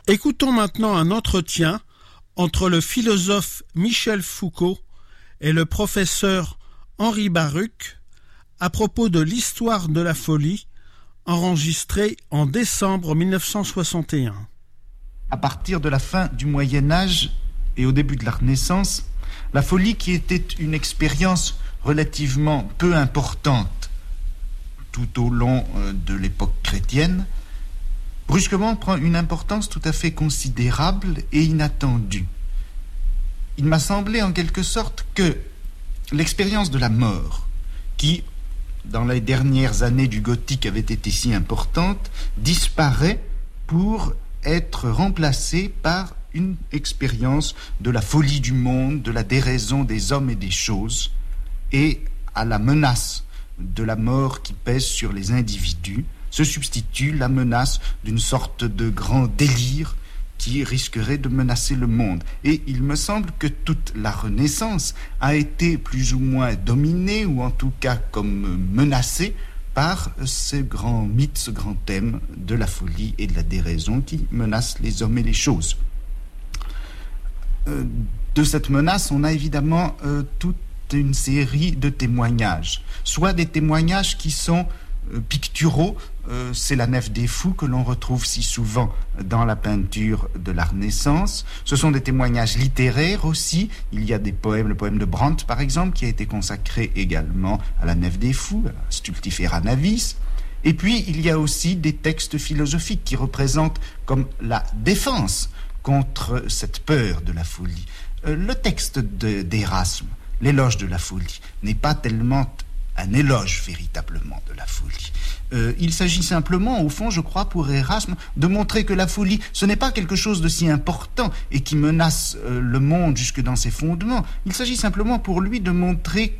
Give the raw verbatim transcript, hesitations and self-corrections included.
Écoutons maintenant un entretien entre le philosophe Michel Foucault et le professeur Henri Baruch à propos de l'histoire de la folie enregistrée en décembre mille neuf cent soixante et un. À partir de la fin du Moyen Âge et au début de la Renaissance, la folie, qui était une expérience relativement peu importante tout au long de l'époque chrétienne, brusquement prend une importance tout à fait considérable et inattendue. Il m'a semblé en quelque sorte que l'expérience de la mort, qui, dans les dernières années du gothique, avait été si importante, disparaît pour être remplacée par une expérience de la folie du monde, de la déraison des hommes et des choses, et à la menace de la mort qui pèse sur les individus se substitue la menace d'une sorte de grand délire qui risquerait de menacer le monde. Et il me semble que toute la Renaissance a été plus ou moins dominée, ou en tout cas comme menacée, par ce grand mythe, ce grand thème de la folie et de la déraison qui menace les hommes et les choses. Euh, de cette menace, on a évidemment euh, toute une série de témoignages, soit des témoignages qui sont euh, picturaux. Euh, c'est la Nef des Fous que l'on retrouve si souvent dans la peinture de la Renaissance. Ce sont des témoignages littéraires aussi. Il y a des poèmes, le poème de Brandt par exemple, qui a été consacré également à la Nef des Fous, à Stultifera Navis. Et puis il y a aussi des textes philosophiques qui représentent comme la défense contre cette peur de la folie. Euh, le texte de, d'Érasme, l'éloge de la folie, n'est pas tellement un éloge véritablement de la folie. Euh, il s'agit simplement, au fond, je crois, pour Erasme, de montrer que la folie, ce n'est pas quelque chose de si important et qui menace euh, le monde jusque dans ses fondements. Il s'agit simplement pour lui de montrer